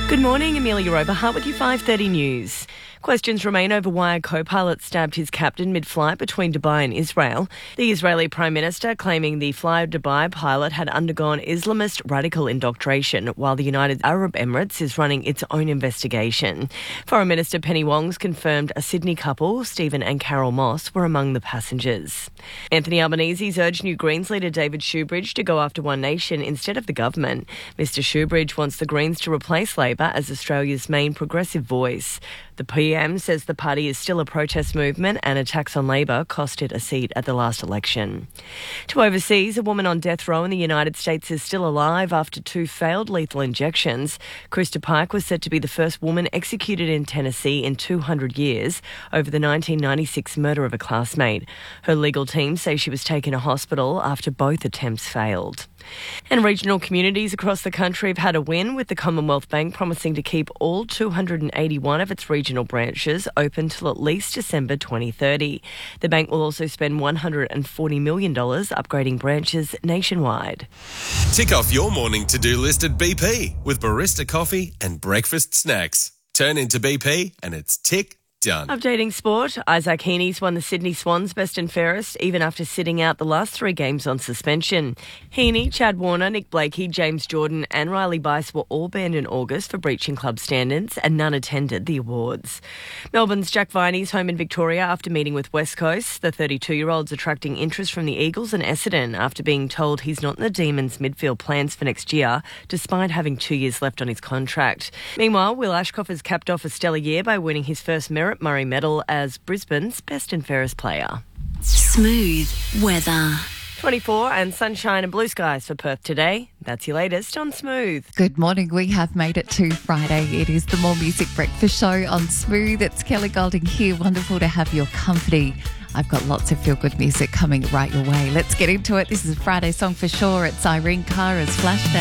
Good morning, Amelia Oberhart with your 5:30 news. Questions remain over why a co-pilot stabbed his captain mid-flight between Dubai and Israel. The Israeli Prime Minister claiming the Fly Dubai pilot had undergone Islamist radical indoctrination, while the United Arab Emirates is running its own investigation. Foreign Minister Penny Wong's confirmed a Sydney couple, Stephen and Carol Moss, were among the passengers. Anthony Albanese's urged New Greens leader David Shoebridge to go after One Nation instead of the government. Mr Shoebridge wants the Greens to replace Labor as Australia's main progressive voice. The PM says the party is still a protest movement and attacks on Labor cost it a seat at the last election. To overseas, a woman on death row in the United States is still alive after 2 failed lethal injections. Krista Pike was said to be the first woman executed in Tennessee in 200 years over the 1996 murder of a classmate. Her legal team say she was taken to hospital after both attempts failed. And regional communities across the country have had a win, with the Commonwealth Bank promising to keep all 281 of its regional branches open till at least December 2030. The bank will also spend $140 million upgrading branches nationwide. Tick off your morning to-do list at BP with barista coffee and breakfast snacks. Turn into BP and it's tick done. Updating sport, Isaac Heaney's won the Sydney Swans best and fairest even after sitting out the last 3 games on suspension. Heaney, Chad Warner, Nick Blakey, James Jordan and Riley Bice were all banned in August for breaching club standards, and none attended the awards. Melbourne's Jack Viney's home in Victoria after meeting with West Coast. The 32-year-old's attracting interest from the Eagles and Essendon after being told he's not in the Demons' midfield plans for next year, despite having 2 years left on his contract. Meanwhile, Will Ashcroft has capped off a stellar year by winning his first Merit Murray Medal as Brisbane's best and fairest player. Smooth weather. 24 and sunshine and blue skies for Perth today. That's your latest on Smooth. Good morning. We have made it to Friday. It is the More Music Breakfast Show on Smooth. It's Kelly Golding here. Wonderful to have your company. I've got lots of feel-good music coming right your way. Let's get into it. This is a Friday song for sure. It's Irene Cara's Flashdance.